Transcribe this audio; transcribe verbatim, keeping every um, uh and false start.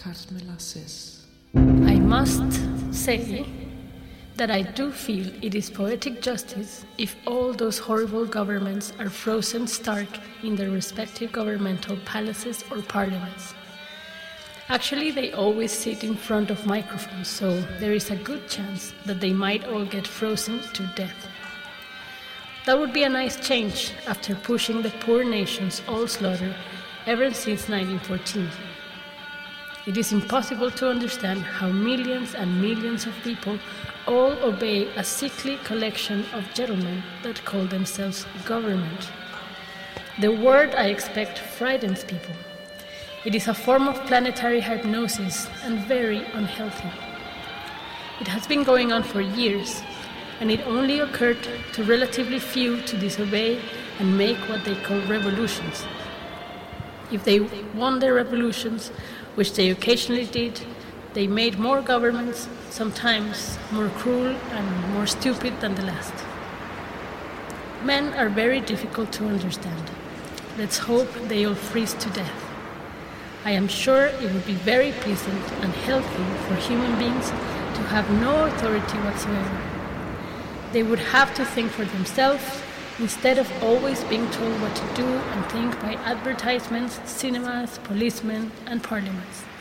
Carmelasis. I must say that I do feel it is poetic justice if all those horrible governments are frozen stark in their respective governmental palaces or parliaments. Actually, they always sit in front of microphones, so there is a good chance that they might all get frozen to death. That would be a nice change after pushing the poor nations all slaughter ever since nineteen fourteen. It is impossible to understand how millions and millions of people all obey a sickly collection of gentlemen that call themselves government. The word, I expect, frightens people. It is a form of planetary hypnosis and very unhealthy. It has been going on for years, and it only occurred to relatively few to disobey and make what they call revolutions. If they won their revolutions, which they occasionally did, they made more governments, sometimes more cruel and more stupid than the last. Men are very difficult to understand. Let's hope they all freeze to death. I am sure it would be very pleasant and healthy for human beings to have no authority whatsoever. They would have to think for themselves instead of always being told what to do and think by advertisements, cinemas, policemen, and parliaments.